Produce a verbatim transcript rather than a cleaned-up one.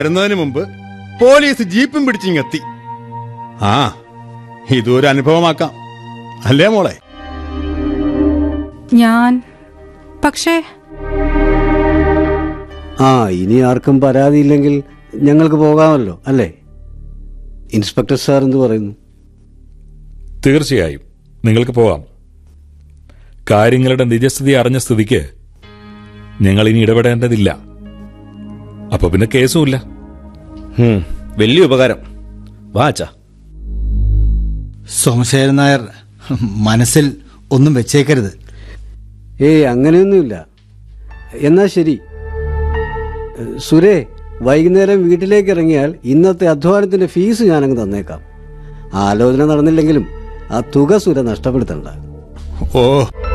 വരുന്നതിന് മുമ്പ് പോലീസ് ജീപ്പും പിടിച്ചിങ്ങെത്തി. ആ, ഇതൊരു അനുഭവമാക്കാം, അല്ലേ മോളെ? ഞാൻ പക്ഷേ ആ ഇനി ആർക്കും പരാതിയില്ലെങ്കിൽ ഞങ്ങൾക്ക് പോകാമല്ലോ, അല്ലേ? ഇൻസ്പെക്ടർ സാർ എന്ത് പറയുന്നു? തീർച്ചയായും നിങ്ങൾക്ക് പോകാം. കാര്യങ്ങളുടെ നിജസ്ഥിതി അറിഞ്ഞ സ്ഥിതിക്ക് ഞങ്ങൾ ഇനി ഇടപെടേണ്ടതില്ല. അപ്പൊ പിന്നെ കേസുമില്ല. വലിയ ഉപകാരം. വാ അച്ഛാ. സോമശേഖരൻ നായർ മനസ്സിൽ ഒന്നും വെച്ചേക്കരുത്. ഏയ് അങ്ങനെയൊന്നുമില്ല. എന്നാ ശരി സുരേ, വൈകുന്നേരം വീട്ടിലേക്ക് ഇറങ്ങിയാൽ ഇന്നത്തെ അധ്വാനത്തിന്റെ ഫീസ് ഞാനങ്ങ് തന്നേക്കാം. ആലോചന നടന്നില്ലെങ്കിലും ആ തുക സുര നഷ്ടപ്പെടുത്തണ്ട. ഓ